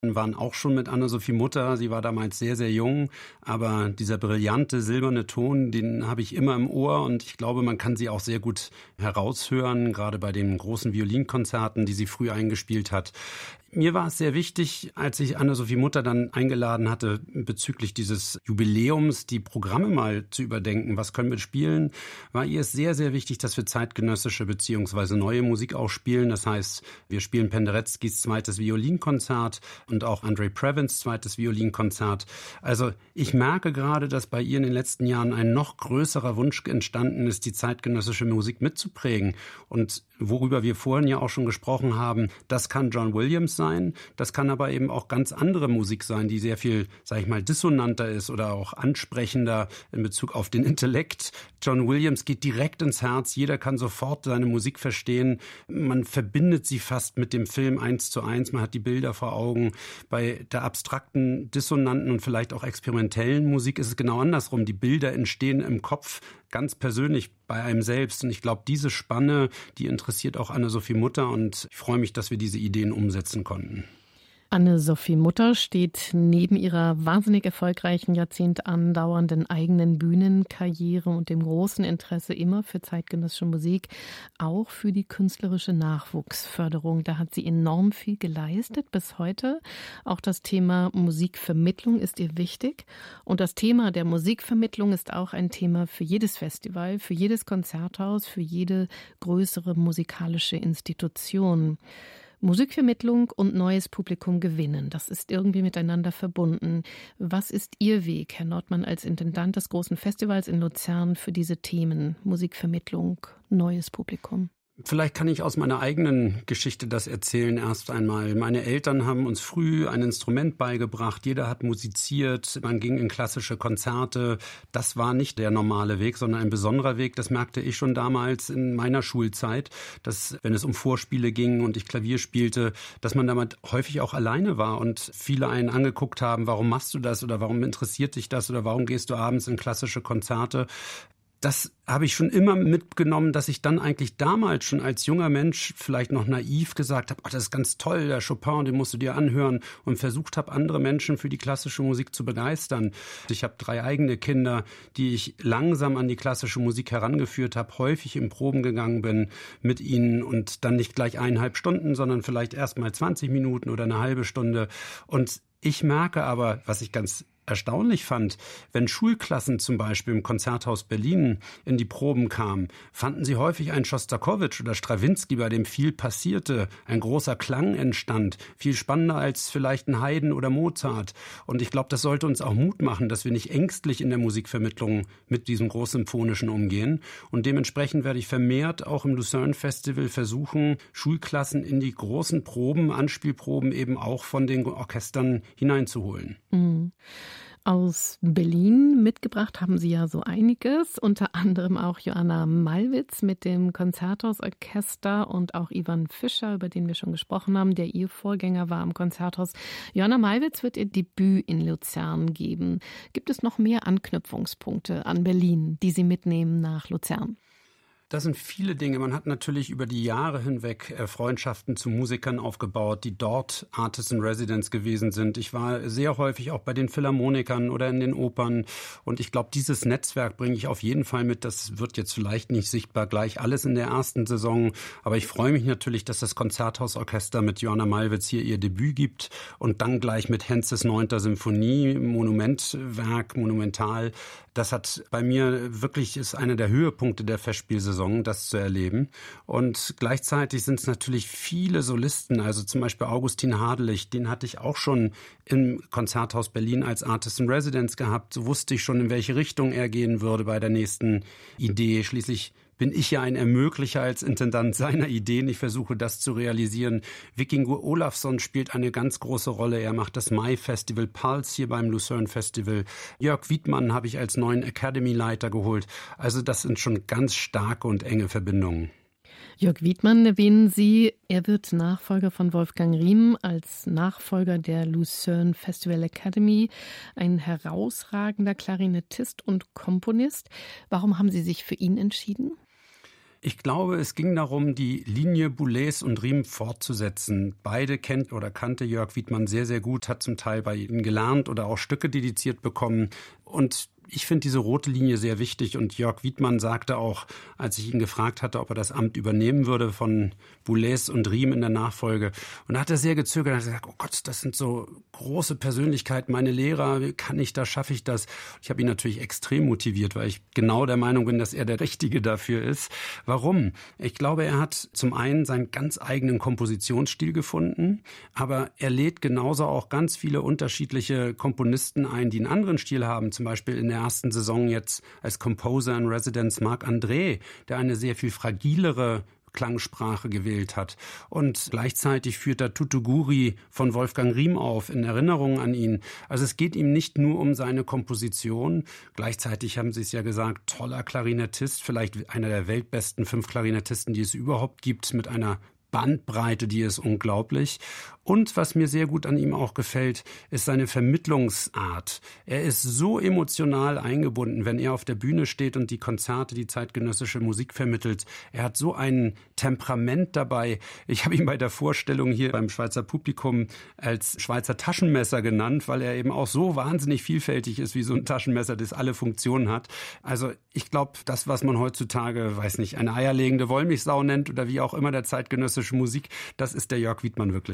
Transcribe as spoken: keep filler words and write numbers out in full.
waren auch schon mit Anne-Sophie Mutter. Sie war damals sehr, sehr jung, aber dieser brillante silberne Ton, den habe ich immer im Ohr und ich glaube, man kann sie auch sehr gut heraushören, gerade bei den großen Violinkonzerten, die sie früh eingespielt hat. Mir war es sehr wichtig, als ich Anne-Sophie Mutter dann eingeladen hatte, bezüglich dieses Jubiläums die Programme mal zu überdenken. Was können wir spielen? War ihr es sehr, sehr wichtig, dass wir zeitgenössische bzw. neue Musik auch spielen. Das heißt, wir spielen Pendereckis zweites Violinkonzert und auch Andre Previns zweites Violinkonzert. Also ich merke gerade, dass bei ihr in den letzten Jahren ein noch größerer Wunsch entstanden ist, die zeitgenössische Musik mitzuprägen. Und worüber wir vorhin ja auch schon gesprochen haben, das kann John Williams sein, das kann aber eben auch ganz andere Musik sein, die sehr viel, sag ich mal, dissonanter ist oder auch ansprechender in Bezug auf den Intellekt. John Williams geht direkt ins Herz, jeder kann sofort seine Musik verstehen, man verbindet sie fast mit dem Film eins zu eins, man hat die Bilder vor Augen. Bei der abstrakten, dissonanten und vielleicht auch experimentellen Musik ist es genau andersrum, die Bilder entstehen im Kopf, ganz persönlich bei einem selbst. Und ich glaube, diese Spanne, die interessiert auch Anne-Sophie Mutter und ich freue mich, dass wir diese Ideen umsetzen konnten. Anne-Sophie Mutter steht neben ihrer wahnsinnig erfolgreichen, Jahrzehnt andauernden eigenen Bühnenkarriere und dem großen Interesse immer für zeitgenössische Musik, auch für die künstlerische Nachwuchsförderung. Da hat sie enorm viel geleistet bis heute. Auch das Thema Musikvermittlung ist ihr wichtig. Und das Thema der Musikvermittlung ist auch ein Thema für jedes Festival, für jedes Konzerthaus, für jede größere musikalische Institution. Musikvermittlung und neues Publikum gewinnen, das ist irgendwie miteinander verbunden. Was ist Ihr Weg, Herr Nordmann, als Intendant des großen Festivals in Luzern für diese Themen Musikvermittlung, neues Publikum? Vielleicht kann ich aus meiner eigenen Geschichte das erzählen erst einmal. Meine Eltern haben uns früh ein Instrument beigebracht. Jeder hat musiziert, man ging in klassische Konzerte. Das war nicht der normale Weg, sondern ein besonderer Weg. Das merkte ich schon damals in meiner Schulzeit, dass wenn es um Vorspiele ging und ich Klavier spielte, dass man damit häufig auch alleine war und viele einen angeguckt haben, warum machst du das oder warum interessiert dich das oder warum gehst du abends in klassische Konzerte? Das habe ich schon immer mitgenommen, dass ich dann eigentlich damals schon als junger Mensch vielleicht noch naiv gesagt habe, ach, das ist ganz toll, der Chopin, den musst du dir anhören und versucht habe, andere Menschen für die klassische Musik zu begeistern. Ich habe drei eigene Kinder, die ich langsam an die klassische Musik herangeführt habe, häufig in Proben gegangen bin mit ihnen und dann nicht gleich eineinhalb Stunden, sondern vielleicht erst mal zwanzig Minuten oder eine halbe Stunde. Und ich merke aber, was ich ganz erstaunlich fand, wenn Schulklassen zum Beispiel im Konzerthaus Berlin in die Proben kamen, fanden sie häufig einen Schostakowitsch oder Strawinski, bei dem viel passierte, ein großer Klang entstand, viel spannender als vielleicht ein Haydn oder Mozart. Und ich glaube, das sollte uns auch Mut machen, dass wir nicht ängstlich in der Musikvermittlung mit diesem Großsymphonischen umgehen. Und dementsprechend werde ich vermehrt auch im Lucerne Festival versuchen, Schulklassen in die großen Proben, Anspielproben eben auch von den Orchestern hineinzuholen. Mhm. Aus Berlin mitgebracht haben Sie ja so einiges, unter anderem auch Joanna Malwitz mit dem Konzerthausorchester und auch Ivan Fischer, über den wir schon gesprochen haben, der Ihr Vorgänger war am Konzerthaus. Joanna Malwitz wird ihr Debüt in Luzern geben. Gibt es noch mehr Anknüpfungspunkte an Berlin, die Sie mitnehmen nach Luzern? Das sind viele Dinge. Man hat natürlich über die Jahre hinweg Freundschaften zu Musikern aufgebaut, die dort Artists in Residence gewesen sind. Ich war sehr häufig auch bei den Philharmonikern oder in den Opern. Und ich glaube, dieses Netzwerk bringe ich auf jeden Fall mit. Das wird jetzt vielleicht nicht sichtbar gleich alles in der ersten Saison. Aber ich freue mich natürlich, dass das Konzerthausorchester mit Joanna Malwitz hier ihr Debüt gibt und dann gleich mit Henzes neunter Symphonie, Monumentwerk, monumental. Das hat bei mir wirklich, ist einer der Höhepunkte der Festspielsaison, das zu erleben. Und gleichzeitig sind es natürlich viele Solisten, also zum Beispiel Augustin Hadelich, den hatte ich auch schon im Konzerthaus Berlin als Artist in Residence gehabt. So wusste ich schon, in welche Richtung er gehen würde bei der nächsten Idee. Schließlich bin ich ja ein Ermöglicher als Intendant seiner Ideen. Ich versuche, das zu realisieren. Vikingur Olafsson spielt eine ganz große Rolle. Er macht das Mai-Festival Pulse hier beim Lucerne Festival. Jörg Wiedmann habe ich als neuen Academy-Leiter geholt. Also das sind schon ganz starke und enge Verbindungen. Jörg Wiedmann erwähnen Sie. Er wird Nachfolger von Wolfgang Riem als Nachfolger der Lucerne Festival Academy. Ein herausragender Klarinettist und Komponist. Warum haben Sie sich für ihn entschieden? Ich glaube, es ging darum, die Linie Boulez und Riem fortzusetzen. Beide kennt oder kannte Jörg Wiedmann sehr, sehr gut, hat zum Teil bei ihnen gelernt oder auch Stücke dediziert bekommen. Und ich finde diese rote Linie sehr wichtig und Jörg Wiedmann sagte auch, als ich ihn gefragt hatte, ob er das Amt übernehmen würde von Boulez und Riem in der Nachfolge. Und da hat er sehr gezögert und hat gesagt, oh Gott, das sind so große Persönlichkeiten, meine Lehrer, kann ich das, schaffe ich das? Ich habe ihn natürlich extrem motiviert, weil ich genau der Meinung bin, dass er der Richtige dafür ist. Warum? Ich glaube, er hat zum einen seinen ganz eigenen Kompositionsstil gefunden, aber er lädt genauso auch ganz viele unterschiedliche Komponisten ein, die einen anderen Stil haben, zum Beispiel in der ersten Saison jetzt als Composer in Residence Marc André, der eine sehr viel fragilere Klangsprache gewählt hat. Und gleichzeitig führt er Tutuguri von Wolfgang Riem auf, in Erinnerung an ihn. Also es geht ihm nicht nur um seine Komposition. Gleichzeitig haben Sie es ja gesagt, toller Klarinettist, vielleicht einer der weltbesten fünf Klarinettisten, die es überhaupt gibt, mit einer Bandbreite, die ist unglaublich. Und was mir sehr gut an ihm auch gefällt, ist seine Vermittlungsart. Er ist so emotional eingebunden, wenn er auf der Bühne steht und die Konzerte, die zeitgenössische Musik vermittelt. Er hat so ein Temperament dabei. Ich habe ihn bei der Vorstellung hier beim Schweizer Publikum als Schweizer Taschenmesser genannt, weil er eben auch so wahnsinnig vielfältig ist wie so ein Taschenmesser, das alle Funktionen hat. Also ich glaube, das, was man heutzutage, weiß nicht, eine eierlegende Wollmilchsau nennt oder wie auch immer der zeitgenössische Musik, das ist der Jörg Wiedmann wirklich.